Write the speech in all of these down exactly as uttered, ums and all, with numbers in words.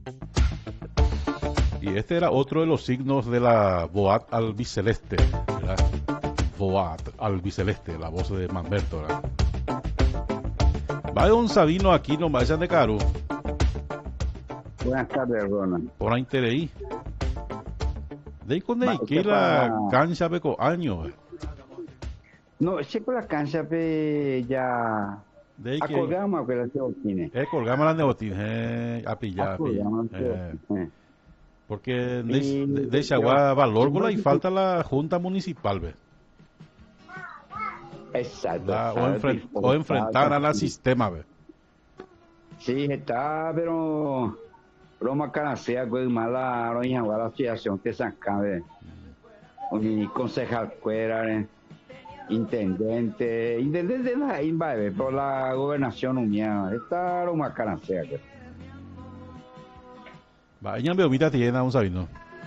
Y este era otro de los signos de la Boat albiceleste, ¿verdad? Boat albiceleste, la voz de Manberto, ¿verdad? Va don Sabino aquí, no vayan de caro. Buenas tardes, Ronald. Por ahí interés. De ahí con Va, ahí que usted la para- cancha peco años. No, ese con la cancha pe ya De ahí que acordamos que la tengo tiene. eh, colgamos la neotina, eh, a pillar, a pillar. Acordamos Eh, que porque de, Y- de, de Chagua Valórgola y falta la Junta Municipal, ¿ves? exacto. La- o, sabe, enfren- por- o enfrentar al sí. sistema, ¿ves? Sí, está, pero Roma Canacea, pues mala roña, la asociación que saca, ve. Un concejal fuera, eh, intendente, intendente la imba, ve, por la gobernación unida. Está Roma Canacea, pues. Va, ella me omita tiene un Sabino.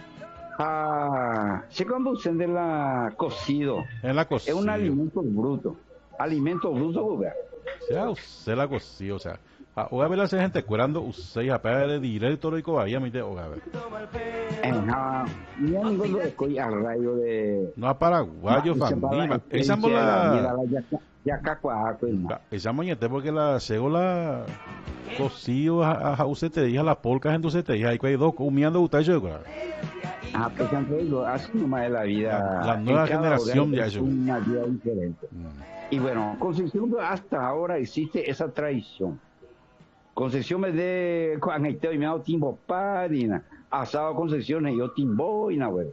Ah, se conducen de la cocido. En la Es cocina. un alimento bruto. Alimento bruto, güey. sea, usted la cocina, o sea. Ah, oiga, ver la gente curando, usted a de directo y cobaya, me dice, oiga, ver. Ajá. Mira, ninguno lo escoge a rayo de. No a paraguayo, familia. Esa Esa mola. Ya cacua, pues. Esa moñete porque la llegó la cocido a, a usted te dije las polcas entonces te dije ahí que hay dos comiendo usted yo güey. Ah, pues entonces lo así nomás es la vida. La- la nueva En cada generación hogar de es ellos. una vida diferente. Mm. Y bueno, Concepción hasta ahora existe esa tradición. Concepción me de conectado y me ha dado timbo parina. Asado Concepción y yo timbo y na güey.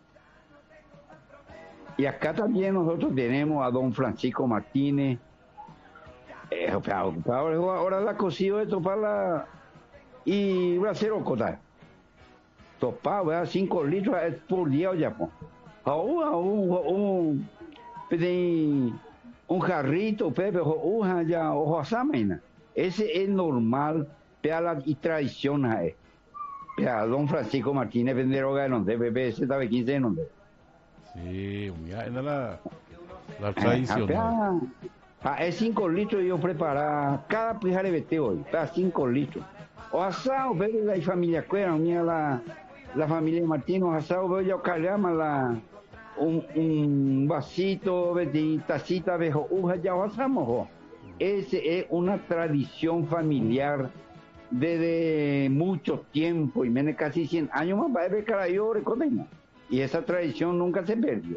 Y acá también nosotros tenemos a don Francisco Martínez. Eh, o sea, ahora, ahora la cocido de topar la. Y voy a hacer ocotar. Topar, voy a cinco litros por día ya, pues. Ahora un, un, pedí un jarrito, Pepe, un ya, ojo a ese es normal, pea la y tradición, eh. Pea don Francisco Martínez Venderoga de donde, Pepe, ese estaba quince de donde. Sí, mira, es la, la Eh, tradición. pea, a es cinco litros yo preparar cada pijare vete hoy, pea cinco litros. O asado, Pepe, la familia cuera, mira la, la familia Martínez, o asado, veo yo calama la. Un, un vasito de tacita de uja ya pasamos. Ese es una tradición familiar desde mucho tiempo y menos casi cien años más para ver carayo recordemos. Y esa tradición nunca se perdió.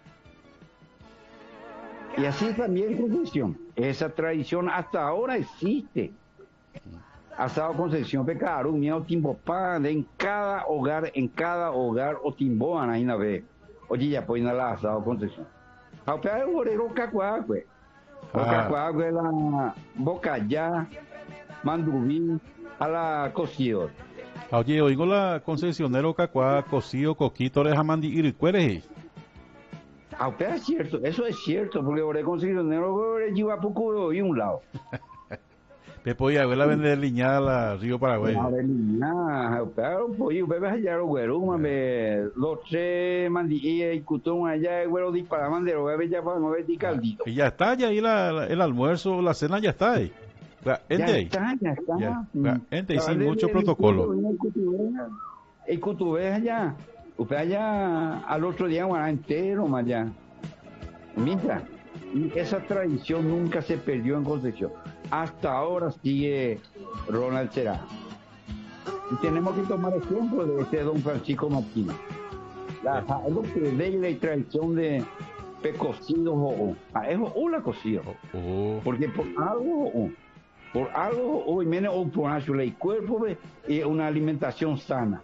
Y así también Concepción. Esa tradición hasta ahora existe. Asado Concepción pecado, miedo timbo pan en cada hogar, en cada hogar o timbo ahí na ve. Oye, ya pues na la asado Concepción. Ahora es orero cacuá, pues. O cacuá, pues la bocallá, mandubí, a la cocido. Oye, oigo la concesionero cacuá, cocido, coquito, oreja mandi iricueres. Ahora es cierto, eso es cierto, porque oré concesionero, oré lleva poco y un lado. Te podía ver la vender liñada a la Río Paraguay. Ahora nada, pero pues bebé allá lo güero, mame, los tres mandí y cutón allá, güero disparaban de lo bebé ya para no ver di caldito. Y ya está, ya ahí la, la- el almuerzo, la cena ya está ahí. La- Ya Ente ahí. está, ya está. Ya, Mm. ya, ente, y sin Vale, mucho el protocolo. cutu- El cutubé, el cutubé allá, usted allá al otro día guará entero más allá. Mira, y esa tradición nunca se perdió en Concepción. Hasta ahora sigue Ronald Será. Y tenemos que tomar ejemplo de este don Francisco Martínez. La, es lo que es ley y tradición de pecocidos o ah, es una cocido. Oh, Porque por algo, o- por algo, o menos o por su ley cuerpo ve, y una alimentación sana.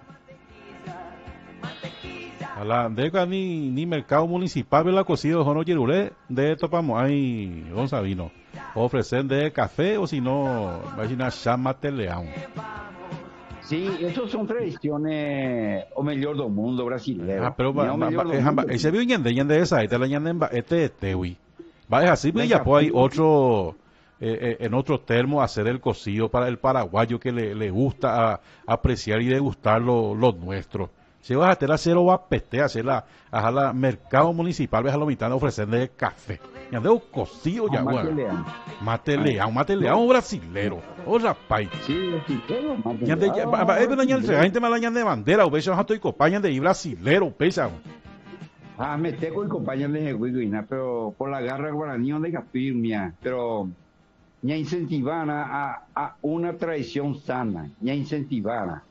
a la de acá ni, ni mercado municipal ve la cocido jono yerulé de topamos ahí don Sabino ofrecen de café o si no imagina chama teleão. Sí, esas son tradiciones, o mejor del mundo brasileño. Ah, pero va, No, va, mejor va, del es amba- mundo. ese vio ñende ñende esa este la ñende en ba- este tewi va es así pues Venga, ya pues hay pues. otro eh, eh, en otro termo hacer el cocido para el paraguayo que le, le gusta a- apreciar y degustar lo, lo nuestro Si vas a hacer cero va a peste, hacer la, a la mercado municipal, ves a lo mitad ofrecerle de café. Ya de un cocido ya, bueno. Mateleão, mateleão brasilero. O rapaz. Sí, sí, pero Ya de ya, ba ba, ebe nyan se gente malañan de bandera, o beso jato y copañan de brasilero, pesa. Ah, me teco y compañía de Jehuiguina, pero por la garra guaraní de Capirmia, pero ya incentivar a, a una tradición sana, ya incentivar.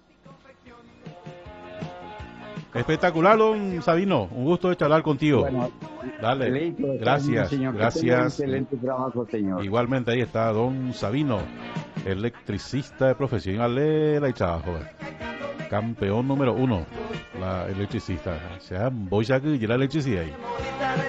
Espectacular, don Sabino. Un gusto de charlar contigo. Bueno, Dale. excelente, Gracias. señor. Gracias. Excelente trabajo, señor. Igualmente ahí está don Sabino, electricista de profesión. Alela y trabajo. Campeón número uno. La electricista. O sea, voy a que la electricidad ahí.